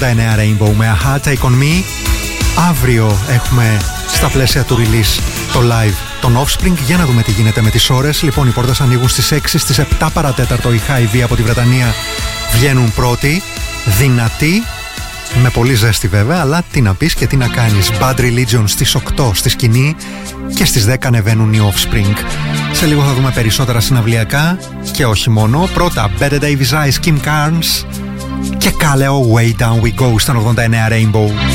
Rainbow με A Take On Me. Αύριο έχουμε στα πλαίσια του release το live των Offspring. Για να δούμε τι γίνεται με τις ώρες. Λοιπόν, οι πόρτες ανοίγουν στις 6, στις 7 παρατέταρτο οι Hy-Vee από τη Βρετανία βγαίνουν πρώτοι, δυνατοί, με πολύ ζέστη βέβαια, αλλά τι να πεις και τι να κάνεις. Bad Religion στις 8 στη σκηνή και στις 10 ανεβαίνουν οι Offspring. Σε λίγο θα δούμε περισσότερα συναυλιακά και όχι μόνο. Πρώτα Better Davis Eyes, Kim Carnes και Kaleo Way Down We Go στον 89 Rainbow.